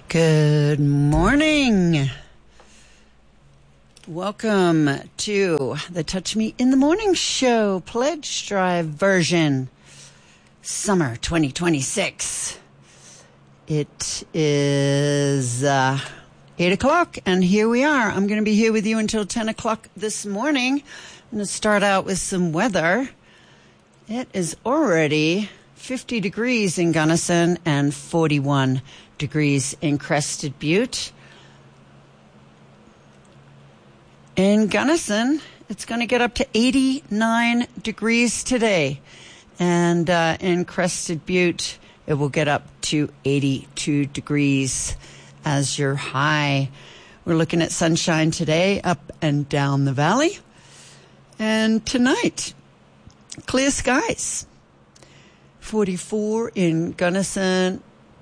Good morning. Welcome to the Touch Me in the Morning Show Pledge Drive version, summer 2026. It is 8 o'clock, and here we are. I'm going to be here with you until 10 o'clock this morning. I'm going to start out with some weather. It is already 50 degrees in Gunnison and 41 degrees in Crested Butte. In Gunnison, it's going to get up to 89 degrees today. And in Crested Butte, it will get up to 82 degrees as your high. We're looking at sunshine today up and down the valley. And tonight, clear skies. 44 in Gunnison.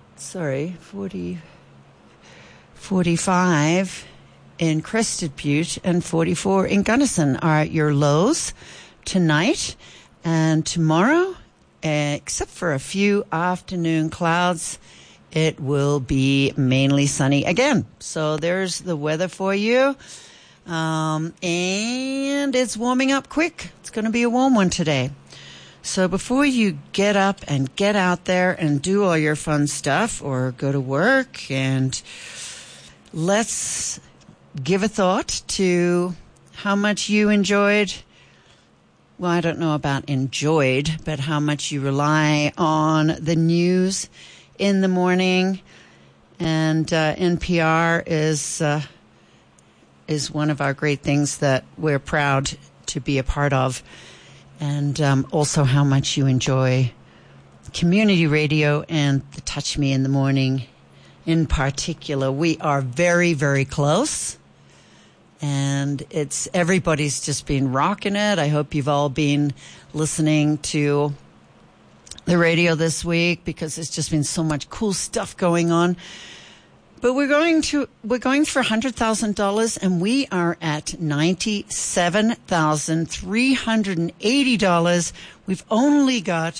45 in Crested Butte and 44 in Gunnison are your lows tonight and tomorrow. Except for a few afternoon clouds, it will be mainly sunny again. So there's the weather for you. And it's warming up quick. It's going to be a warm one today. So before you get up and get out there and do all your fun stuff or go to work, and let's give a thought to how much you enjoyed. Well, I don't know about enjoyed, but how much you rely on the news in the morning. And NPR is one of our great things that we're proud to be a part of. And also how much you enjoy community radio and the Touch Me in the Morning in particular. We are very, very close. And everybody's just been rocking it. I hope you've all been listening to the radio this week because there's just been so much cool stuff going on. But we're going for $100,000, and we are at $97,380. We've only got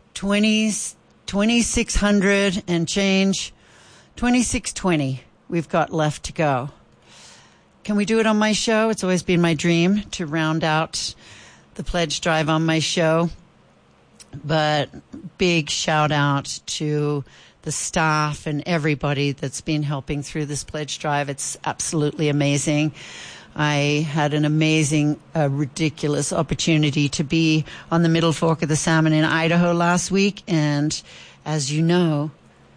$2,600 and change, $2,620 we've got left to go. Can we do it on my show? It's always been my dream to round out the pledge drive on my show. But big shout out to the staff and everybody that's been helping through this pledge drive. It's absolutely amazing. I had an amazing, ridiculous opportunity to be on the Middle Fork of the Salmon in Idaho last week. And as you know,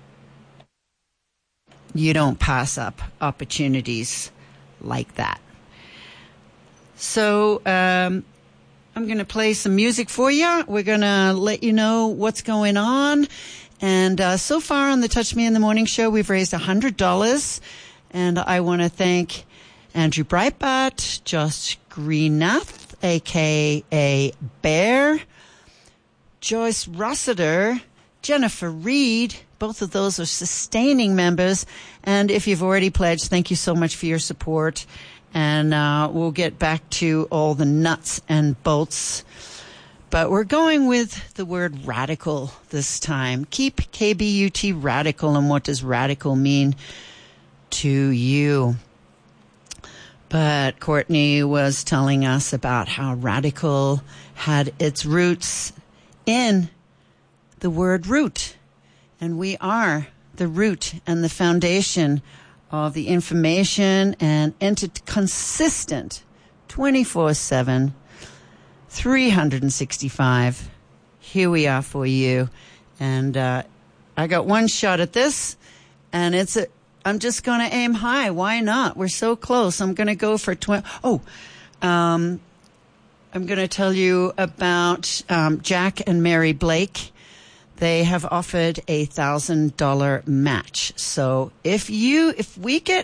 you don't pass up opportunities like that. So, I'm going to play some music for you. We're going to let you know what's going on. And so far on the Touch Me in the Morning show, we've raised $100. And I want to thank Andrew Breitbart, Josh Greenath, a.k.a. Bear, Joyce Rossiter, Jennifer Reed. Both of those are sustaining members. And if you've already pledged, thank you so much for your support. And we'll get back to all the nuts and bolts. But we're going with the word radical this time. Keep KBUT radical. And what does radical mean to you? But Courtney was telling us about how radical had its roots in the word root. And we are the root and the foundation of the information and consistent 24/7, 365. Here we are for you. And I got one shot at this, and I'm just going to aim high. Why not? We're so close. I'm going to go for 20. I'm going to tell you about Jack and Mary Blake. They have offered a $1,000 match. So if we get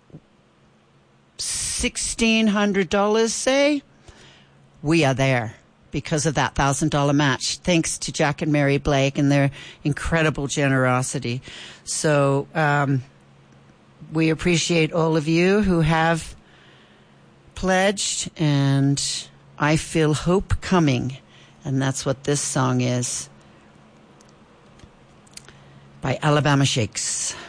$1,600, say, we are there because of that $1,000 match. Thanks to Jack and Mary Blake and their incredible generosity. So we appreciate all of you who have pledged, and I feel hope coming. And that's what this song is. By Alabama Shakes.